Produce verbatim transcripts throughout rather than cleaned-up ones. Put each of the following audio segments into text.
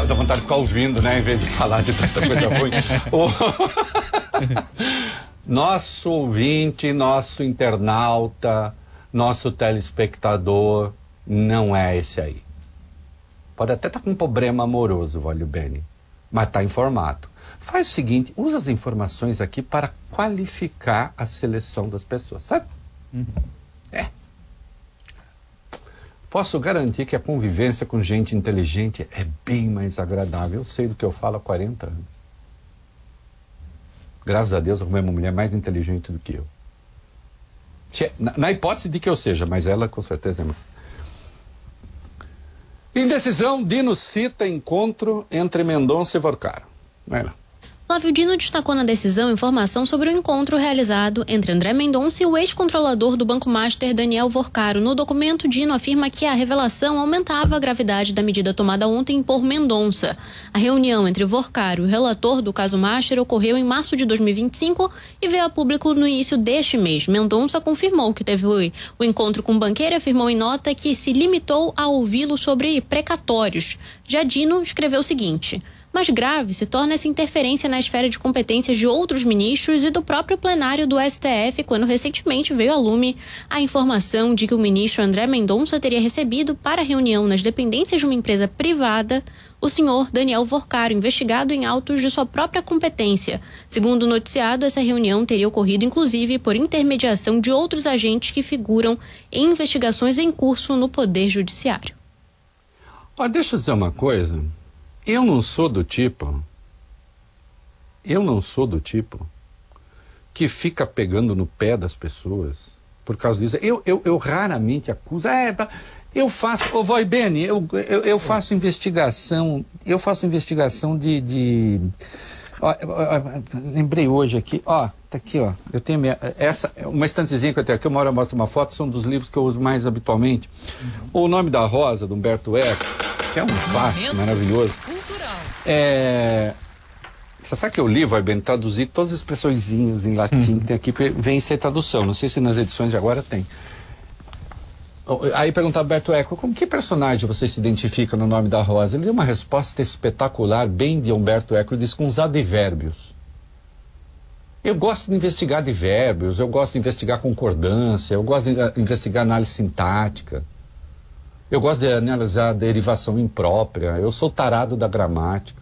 dá vontade de ficar ouvindo, né? Em vez de falar de tanta coisa ruim. O... Nosso ouvinte, nosso internauta, nosso telespectador não é esse aí. Pode até estar com um problema amoroso, Vólio Bene, mas está informado. Faz o seguinte, usa as informações aqui para qualificar a seleção das pessoas, sabe? Uhum. É. Posso garantir que a convivência com gente inteligente é bem mais agradável. Eu sei do que eu falo há quarenta anos. Graças a Deus, eu arrumei uma mulher mais inteligente do que eu. Na, na hipótese de que eu seja, mas ela com certeza não. Indecisão, Dino cita encontro entre Mendonça e Vorcaro. Vai lá. Flávio Dino destacou na decisão informação sobre o encontro realizado entre André Mendonça e o ex-controlador do Banco Master, Daniel Vorcaro. No documento, Dino afirma que a revelação aumentava a gravidade da medida tomada ontem por Mendonça. A reunião entre Vorcaro e o relator do caso Master ocorreu em março de dois mil e vinte e cinco e veio a público no início deste mês. Mendonça confirmou que teve o, o encontro com o banqueiro e afirmou em nota que se limitou a ouvi-lo sobre precatórios. Já Dino escreveu o seguinte: mais grave se torna essa interferência na esfera de competências de outros ministros e do próprio plenário do S T F, quando recentemente veio a lume a informação de que o ministro André Mendonça teria recebido para reunião nas dependências de uma empresa privada o senhor Daniel Vorcaro, investigado em autos de sua própria competência. Segundo o noticiado, essa reunião teria ocorrido inclusive por intermediação de outros agentes que figuram em investigações em curso no Poder Judiciário. Ah, deixa eu dizer uma coisa. Eu não sou do tipo, eu não sou do tipo que fica pegando no pé das pessoas por causa disso. Eu, eu, eu raramente acuso, é, eu faço, ô Voi Bene, eu, eu, eu faço investigação, eu faço investigação de, de ó, ó, ó, lembrei hoje aqui, ó, tá aqui, ó, eu tenho minha, essa, uma estantezinha que eu tenho aqui, uma hora eu mostro uma foto, são dos livros que eu uso mais habitualmente. Uhum. O Nome da Rosa, do Humberto Eco, que é um clássico maravilhoso. É... Você sabe que eu li, vai bem traduzir todas as expressõezinhas em latim hum. que tem aqui, vem sem tradução. Não sei se nas edições de agora tem. Aí perguntava Humberto Eco, como que personagem você se identifica no Nome da Rosa? Ele deu uma resposta espetacular, bem de Humberto Eco, ele disse com os advérbios. Eu gosto de investigar advérbios, eu gosto de investigar concordância, eu gosto de investigar análise sintática. Eu gosto de analisar a derivação imprópria. Eu sou tarado da gramática.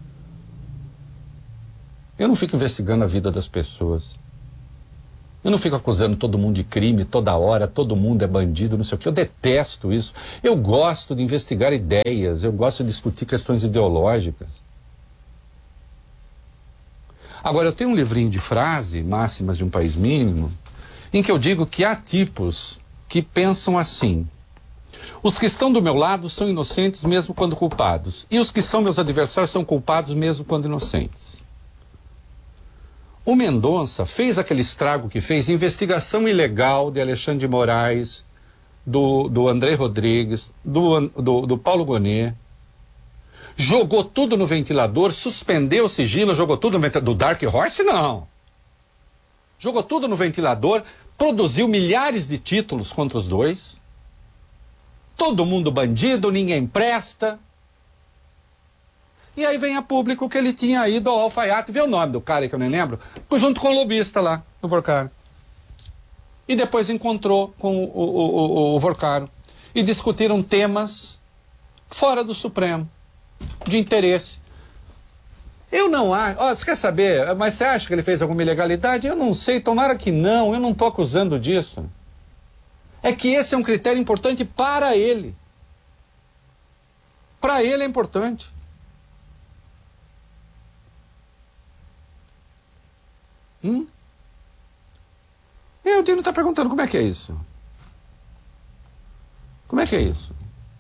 Eu não fico investigando a vida das pessoas. Eu não fico acusando todo mundo de crime toda hora, todo mundo é bandido, não sei o quê. Eu detesto isso. Eu gosto de investigar ideias, eu gosto de discutir questões ideológicas. Agora, eu tenho um livrinho de frase, Máximas de um País Mínimo, em que eu digo que há tipos que pensam assim: os que estão do meu lado são inocentes mesmo quando culpados. E os que são meus adversários são culpados mesmo quando inocentes. O Mendonça fez aquele estrago que fez, investigação ilegal de Alexandre de Moraes, do, do André Rodrigues, do, do, do Paulo Gonet. Jogou tudo no ventilador, suspendeu o sigilo, jogou tudo no ventilador. Do Dark Horse, não. Jogou tudo no ventilador, produziu milhares de títulos contra os dois. Todo mundo bandido, ninguém presta. E aí vem a público que ele tinha ido ao alfaiate, vê o nome do cara que eu nem lembro, junto com o lobista lá, o Vorcaro. E depois encontrou com o, o, o, o Vorcaro. E discutiram temas fora do Supremo, de interesse. Eu não acho, ó, você quer saber, mas você acha que ele fez alguma ilegalidade? Eu não sei, tomara que não, eu não estou acusando disso. É que esse é um critério importante para ele. Para ele é importante. Hum? E o Dino está perguntando como é que é isso. Como é que é isso?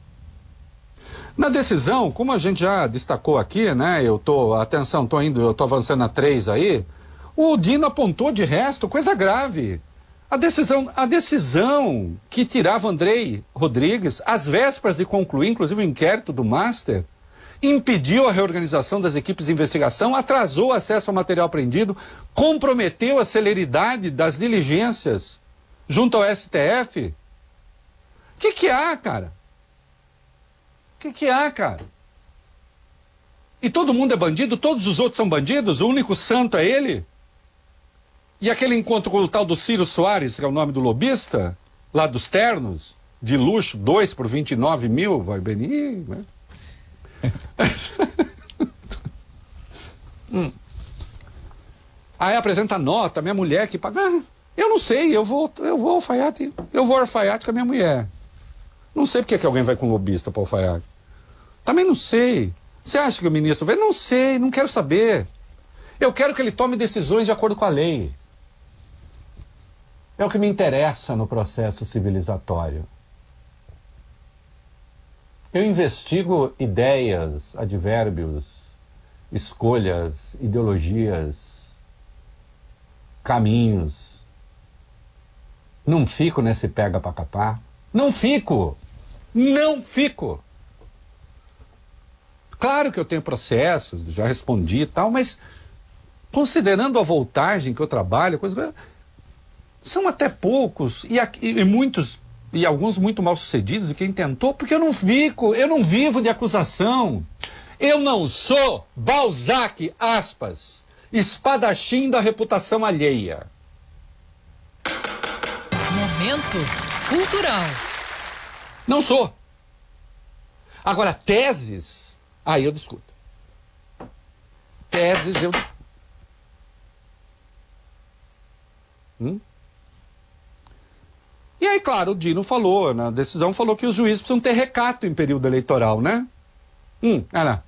Na decisão, como a gente já destacou aqui, né? Eu tô, atenção, tô indo, eu tô avançando a três aí. O Dino apontou de resto coisa grave. A decisão, a decisão que tirava André Rodrigues, às vésperas de concluir, inclusive o inquérito do Master, impediu a reorganização das equipes de investigação, atrasou o acesso ao material apreendido, comprometeu a celeridade das diligências junto ao S T F. O que que há, cara? O que que há, cara? E todo mundo é bandido, todos os outros são bandidos, o único santo é ele? E aquele encontro com o tal do Ciro Soares, que é o nome do lobista, lá dos ternos, de luxo, dois por vinte e nove mil, vai bem, né? hum. Aí apresenta a nota, minha mulher que paga. Ah, eu não sei, eu vou, eu vou ao alfaiate, eu vou ao alfaiate com a minha mulher. Não sei porque que alguém vai com lobista para o alfaiate. Também não sei. Você acha que o ministro vai? Não sei, não quero saber. Eu quero que ele tome decisões de acordo com a lei. É o que me interessa no processo civilizatório. Eu investigo ideias, advérbios, escolhas, ideologias, caminhos. Não fico nesse pega pra capar. Não fico. Não fico. Claro que eu tenho processos, já respondi e tal, mas considerando a voltagem que eu trabalho, coisa, são até poucos e, e muitos e alguns muito mal sucedidos de quem tentou, porque eu não fico, eu não vivo de acusação. Eu não sou Balzac, aspas, espadachim da reputação alheia. Momento cultural. Não sou. Agora, teses, aí eu discuto. Teses eu discuto. Hum? E aí, claro, o Dino falou, na decisão falou que os juízes precisam ter recato em período eleitoral, né? Hum, olha lá.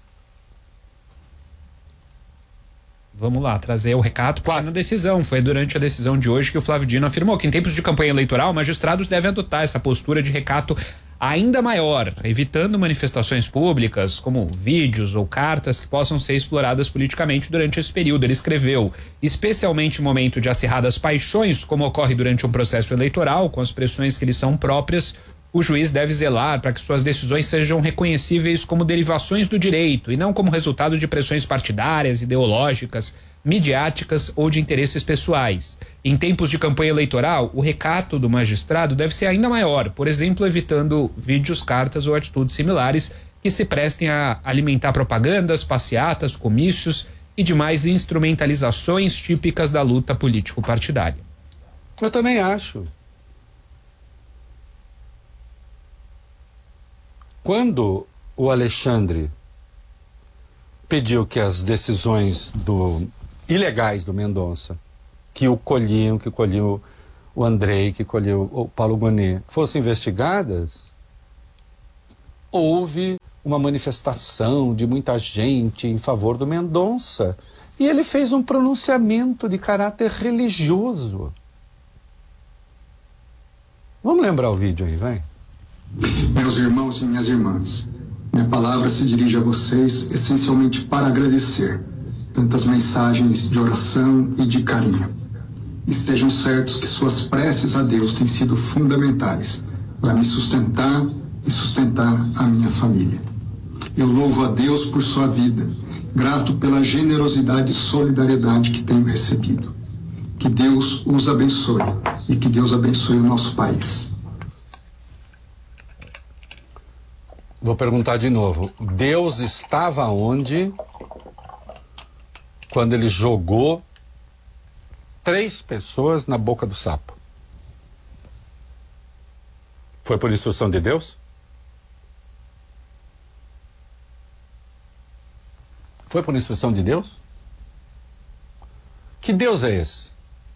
Vamos lá, trazer o recato para a decisão. Foi durante a decisão de hoje que o Flávio Dino afirmou que em tempos de campanha eleitoral, magistrados devem adotar essa postura de recato ainda maior, evitando manifestações públicas, como vídeos ou cartas que possam ser exploradas politicamente durante esse período. Ele escreveu, especialmente em momento de acirradas paixões, como ocorre durante um processo eleitoral, com as pressões que lhes são próprias, o juiz deve zelar para que suas decisões sejam reconhecíveis como derivações do direito e não como resultado de pressões partidárias, ideológicas, midiáticas ou de interesses pessoais. Em tempos de campanha eleitoral, o recato do magistrado deve ser ainda maior, por exemplo, evitando vídeos, cartas ou atitudes similares que se prestem a alimentar propagandas, passeatas, comícios e demais instrumentalizações típicas da luta político-partidária. Eu também acho. Quando o Alexandre pediu que as decisões do, ilegais do Mendonça, que o colhiam, que colhiam o Andrei, que colhiam o Paulo Gonet, fossem investigadas, houve uma manifestação de muita gente em favor do Mendonça. E ele fez um pronunciamento de caráter religioso. Vamos lembrar o vídeo aí, vai? Meus irmãos e minhas irmãs, minha palavra se dirige a vocês essencialmente para agradecer tantas mensagens de oração e de carinho. Estejam certos que suas preces a Deus têm sido fundamentais para me sustentar e sustentar a minha família. Eu louvo a Deus por sua vida, grato pela generosidade e solidariedade que tenho recebido. Que Deus os abençoe e que Deus abençoe o nosso país. Vou perguntar de novo. Deus estava onde quando ele jogou três pessoas na boca do sapo? Foi por instrução de Deus? Foi por instrução de Deus? Que Deus é esse?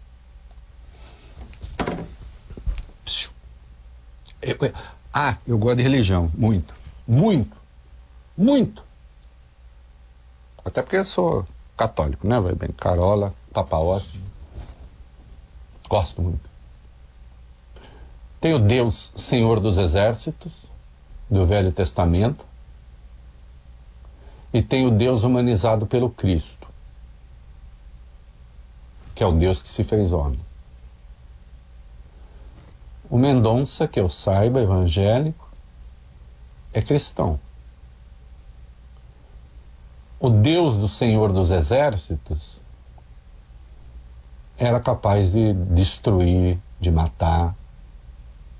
Eu, eu, ah, eu gosto de religião, muito. Muito, muito. Até porque eu sou católico, né? Vai bem, Carola, Papa Hóstia. Gosto muito. Tem o Deus Senhor dos Exércitos, do Velho Testamento, e tem o Deus humanizado pelo Cristo, que é o Deus que se fez homem. O Mendonça, que eu saiba, evangélico, é cristão. O Deus do Senhor dos Exércitos era capaz de destruir, de matar.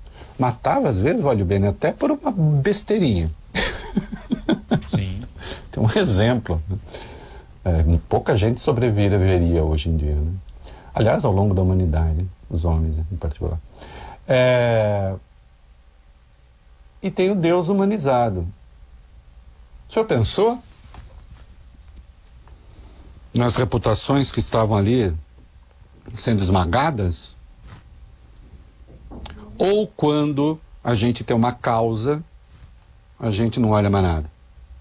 Matava, às vezes, vale bem, até por uma besteirinha. Sim. Tem é um exemplo. Né? É, pouca gente sobreviveria hoje em dia. Né? Aliás, ao longo da humanidade, os homens em particular. É... E tem o Deus humanizado. O senhor pensou nas reputações que estavam ali sendo esmagadas? Ou quando a gente tem uma causa, a gente não olha mais nada?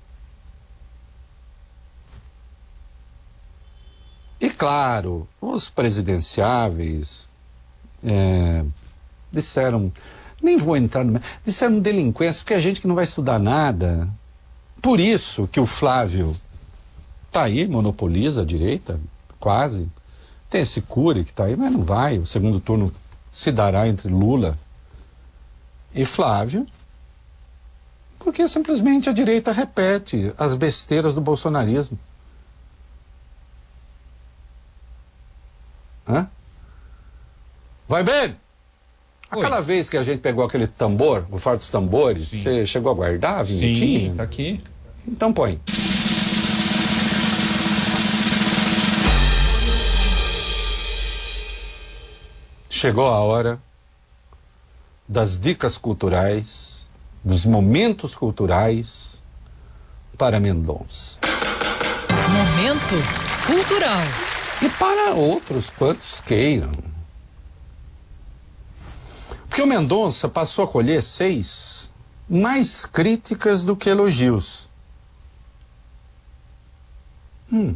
E claro, os presidenciáveis é, disseram, nem vou entrar no... disseram delinquência, porque é gente que não vai estudar nada. Por isso que o Flávio tá aí, monopoliza a direita, quase. Tem esse Cury que tá aí, mas não vai. O segundo turno se dará entre Lula e Flávio, porque simplesmente a direita repete as besteiras do bolsonarismo. Hã? Vai bem! Aquela Oi. vez que a gente pegou aquele tambor, o fardo dos tambores, Sim. você chegou a guardar a vinhetinha? Sim, tá aqui. Então põe. Chegou a hora das dicas culturais, dos momentos culturais para Mendonça. Momento cultural. E para outros quantos queiram. Porque o Mendonça passou a colher seis mais críticas do que elogios. Hum.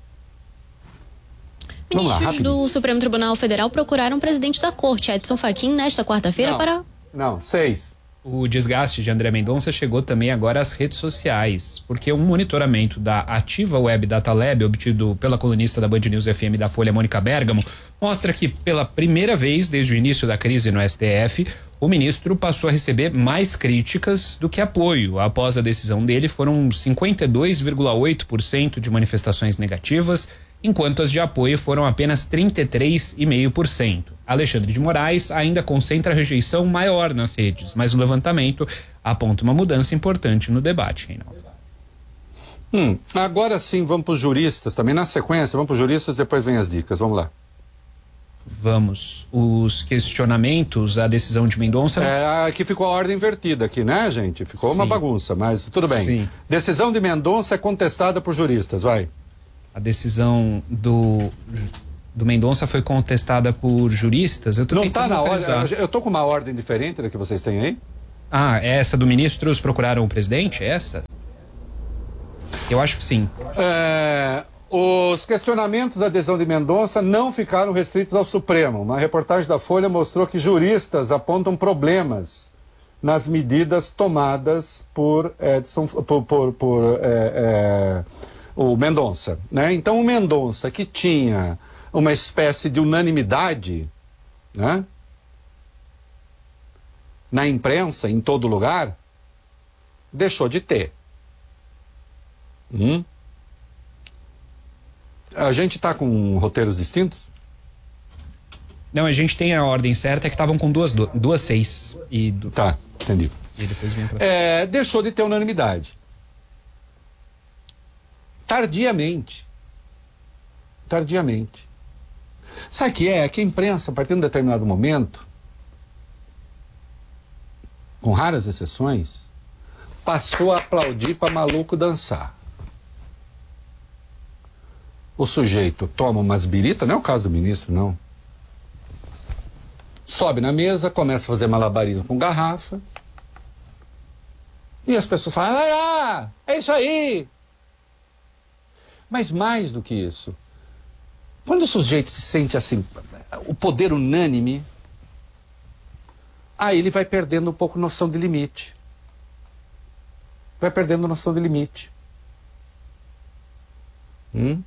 Ministros lá, do Supremo Tribunal Federal procuraram o presidente da Corte, Edson Fachin, nesta quarta-feira para... Não, seis. O desgaste de André Mendonça chegou também agora às redes sociais, porque um monitoramento da Ativa Web Data Lab, obtido pela colunista da Band News F M da Folha, Mônica Bergamo, mostra que pela primeira vez desde o início da crise no S T F, o ministro passou a receber mais críticas do que apoio. Após a decisão dele, foram cinquenta e dois vírgula oito por cento de manifestações negativas, enquanto as de apoio foram apenas trinta e três vírgula cinco por cento. Alexandre de Moraes ainda concentra a rejeição maior nas redes, mas o levantamento aponta uma mudança importante no debate, Reinaldo. Hum, agora sim, vamos para os juristas também. Na sequência, vamos para os juristas, depois vem as dicas. Vamos lá. Vamos. Os questionamentos, a decisão de Mendonça... É, aqui ficou a ordem invertida aqui, né, gente? Ficou Sim. uma bagunça, mas tudo bem. Sim. Decisão de Mendonça é contestada por juristas, vai. A decisão do... do Mendonça foi contestada por juristas. Eu tô Não está na ordem. Eu tô com uma ordem diferente da que vocês têm aí? Ah, essa do ministros procuraram o presidente? Essa? Eu acho que sim. É, os questionamentos da adesão de Mendonça não ficaram restritos ao Supremo. Uma reportagem da Folha mostrou que juristas apontam problemas nas medidas tomadas por Edson, por, por, por é, é, o Mendonça, né? Então o Mendonça, que tinha uma espécie de unanimidade, né, na imprensa, em todo lugar, deixou de ter. Hum? A gente está com roteiros distintos? Não, a gente tem a ordem certa, é que estavam com duas, duas seis. E do... Tá, entendi. E depois vem pra... é, deixou de ter unanimidade. Tardiamente. Tardiamente. Sabe o que é? É que a imprensa, a partir de um determinado momento, com raras exceções, passou a aplaudir para maluco dançar. O sujeito toma umas biritas, não é o caso do ministro, não. Sobe na mesa, começa a fazer malabarismo com garrafa. E as pessoas falam, ah, é isso aí. Mas mais do que isso, quando o sujeito se sente assim, o poder unânime, aí ele vai perdendo um pouco noção de limite. Vai perdendo noção de limite. Hum?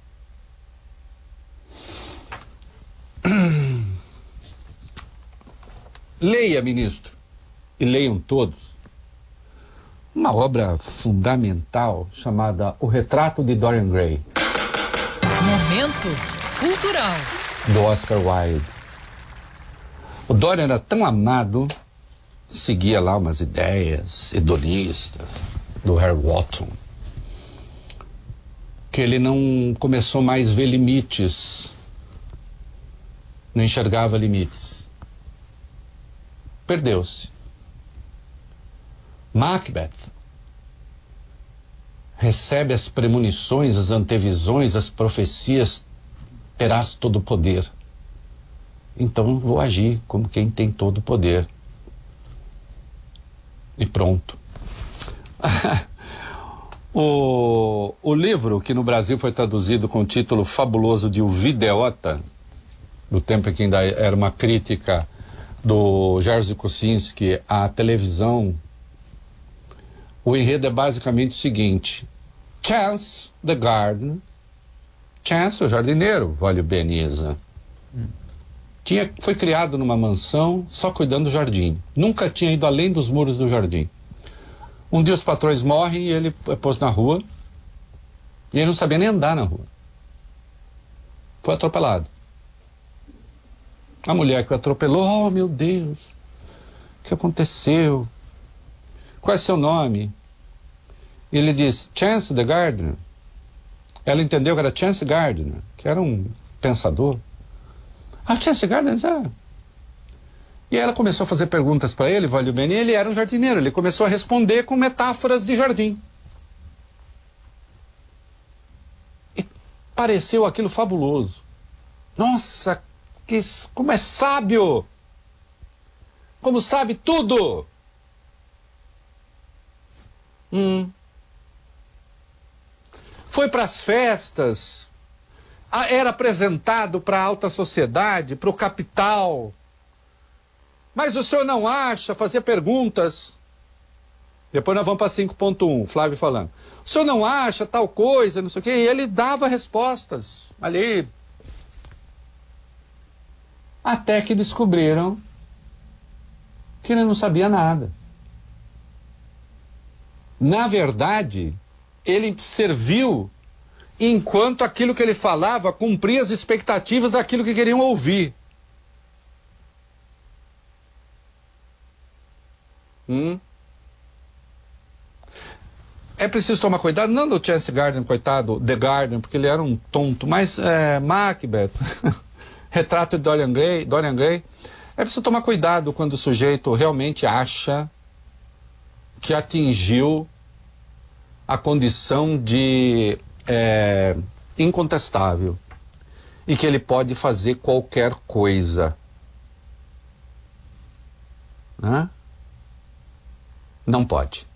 Leia, ministro, e leiam todos, uma obra fundamental chamada O Retrato de Dorian Gray. Momento cultural. Do Oscar Wilde. O Dorian era tão amado, seguia lá umas ideias hedonistas do Harry Wotton. que ele não começou mais a ver limites, não enxergava limites. Perdeu-se. Macbeth recebe as premonições, as antevisões, as profecias, terás todo o poder. Então vou agir como quem tem todo o poder. E pronto. o, o livro, que no Brasil foi traduzido com o título fabuloso de O Videota, do tempo em que ainda era uma crítica do Jerzy Kosinski à televisão, o enredo é basicamente o seguinte: Chance the Gardener, Chance, o jardineiro, Volio Beniza, hum. tinha, foi criado numa mansão só cuidando do jardim. Nunca tinha ido além dos muros do jardim. Um dia os patrões morrem e ele é posto na rua. E ele não sabia nem andar na rua. Foi atropelado. A mulher que o atropelou, oh meu Deus, o que aconteceu? Qual é seu nome? Ele diz, Chance the Gardener. Ela entendeu que era Chance Gardner, que era um pensador. Ah, Chance Gardner, ah. E ela começou a fazer perguntas para ele, Volio Beni, ele era um jardineiro, ele começou a responder com metáforas de jardim. E pareceu aquilo fabuloso. Nossa, que, como é sábio! Como sabe tudo! Hum. Foi para as festas, era apresentado para a alta sociedade, para o capital. Mas o senhor não acha, fazia perguntas. Depois nós vamos para cinco ponto um, Flávio falando. O senhor não acha tal coisa, não sei o quê, e ele dava respostas ali. Até que descobriram que ele não sabia nada. Na verdade, ele serviu enquanto aquilo que ele falava cumpria as expectativas daquilo que queriam ouvir. Hum? É preciso tomar cuidado, não do Chance Gardner, coitado, The Garden, porque ele era um tonto, mas é, Macbeth, Retrato de Dorian Gray, Dorian Gray, é preciso tomar cuidado quando o sujeito realmente acha que atingiu a condição de é, incontestável e que ele pode fazer qualquer coisa. Né? Não pode.